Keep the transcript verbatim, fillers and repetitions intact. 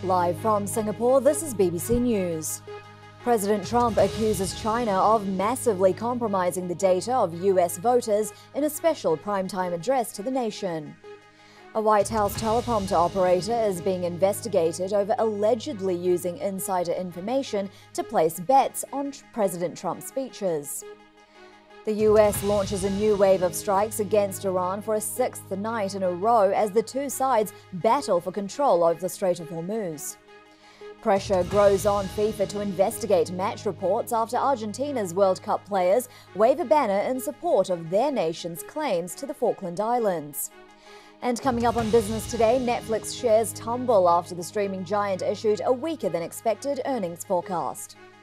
Live from Singapore, this is B B C News. President Trump accuses China of massively compromising the data of U S voters in a special primetime address to the nation. A White House teleprompter operator is being investigated over allegedly using insider information to place bets on President Trump's speeches. The U S launches a new wave of strikes against Iran for a sixth night in a row as the two sides battle for control over the Strait of Hormuz. Pressure grows on FIFA to investigate match reports after Argentina's World Cup players wave a banner in support of their nation's claims to the Falkland Islands. And coming up on Business Today, Netflix shares tumble after the streaming giant issued a weaker than expected earnings forecast.